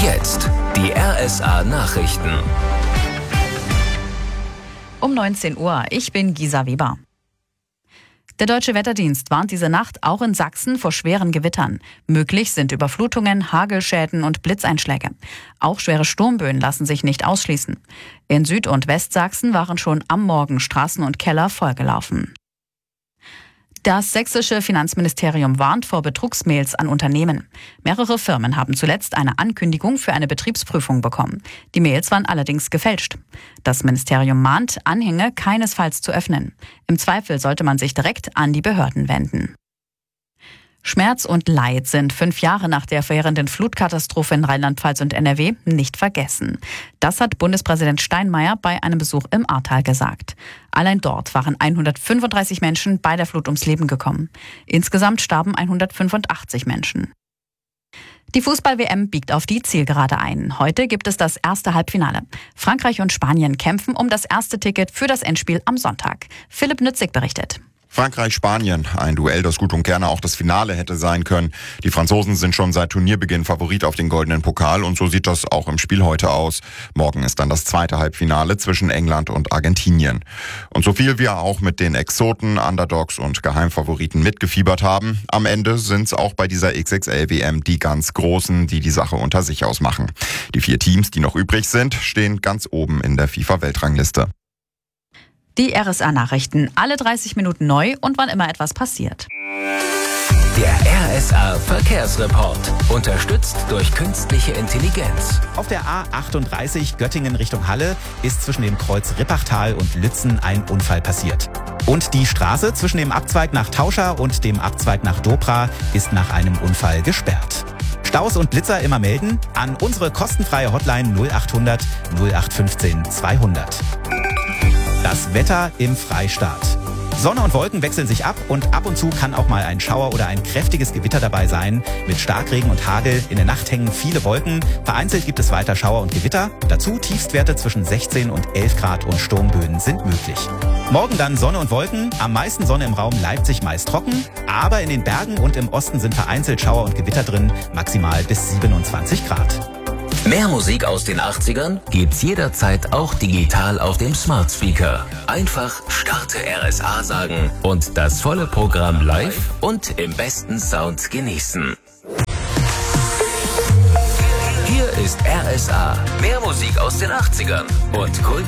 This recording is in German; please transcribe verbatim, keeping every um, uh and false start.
Jetzt die R S A-Nachrichten. Um neunzehn Uhr, ich bin Gisa Weber. Der Deutsche Wetterdienst warnt diese Nacht auch in Sachsen vor schweren Gewittern. Möglich sind Überflutungen, Hagelschäden und Blitzeinschläge. Auch schwere Sturmböen lassen sich nicht ausschließen. In Süd- und Westsachsen waren schon am Morgen Straßen und Keller vollgelaufen. Das sächsische Finanzministerium warnt vor Betrugsmails an Unternehmen. Mehrere Firmen haben zuletzt eine Ankündigung für eine Betriebsprüfung bekommen. Die Mails waren allerdings gefälscht. Das Ministerium mahnt, Anhänge keinesfalls zu öffnen. Im Zweifel sollte man sich direkt an die Behörden wenden. Schmerz und Leid sind fünf Jahre nach der verheerenden Flutkatastrophe in Rheinland-Pfalz und N R W nicht vergessen. Das hat Bundespräsident Steinmeier bei einem Besuch im Ahrtal gesagt. Allein dort waren hundertfünfunddreißig Menschen bei der Flut ums Leben gekommen. Insgesamt starben hundertfünfundachtzig Menschen. Die Fußball-W M biegt auf die Zielgerade ein. Heute gibt es das erste Halbfinale. Frankreich und Spanien kämpfen um das erste Ticket für das Endspiel am Sonntag. Philipp Nützig berichtet. Frankreich-Spanien, ein Duell, das gut und gerne auch das Finale hätte sein können. Die Franzosen sind schon seit Turnierbeginn Favorit auf den goldenen Pokal und so sieht das auch im Spiel heute aus. Morgen ist dann das zweite Halbfinale zwischen England und Argentinien. Und so viel wir auch mit den Exoten, Underdogs und Geheimfavoriten mitgefiebert haben, am Ende sind es auch bei dieser X X L W M die ganz Großen, die die Sache unter sich ausmachen. Die vier Teams, die noch übrig sind, stehen ganz oben in der FIFA-Weltrangliste. Die R S A-Nachrichten, alle dreißig Minuten neu und wann immer etwas passiert. Der R S A-Verkehrsreport, unterstützt durch künstliche Intelligenz. Auf der A achtunddreißig Göttingen Richtung Halle ist zwischen dem Kreuz Rippachtal und Lützen ein Unfall passiert. Und die Straße zwischen dem Abzweig nach Tauscha und dem Abzweig nach Dopra ist nach einem Unfall gesperrt. Staus und Blitzer immer melden an unsere kostenfreie Hotline null achthundert null acht fünfzehn zweihundert. Das Wetter im Freistaat. Sonne und Wolken wechseln sich ab und ab und zu kann auch mal ein Schauer oder ein kräftiges Gewitter dabei sein. Mit Starkregen und Hagel, in der Nacht hängen viele Wolken. Vereinzelt gibt es weiter Schauer und Gewitter. Dazu Tiefstwerte zwischen sechzehn und elf Grad und Sturmböen sind möglich. Morgen dann Sonne und Wolken, am meisten Sonne im Raum Leipzig meist trocken. Aber in den Bergen und im Osten sind vereinzelt Schauer und Gewitter drin, maximal bis siebenundzwanzig Grad. Mehr Musik aus den achtzigern gibt's jederzeit auch digital auf dem Smart Speaker. Einfach Starte R S A sagen und das volle Programm live und im besten Sound genießen. Hier ist R S A. Mehr Musik aus den achtzigern und Kult.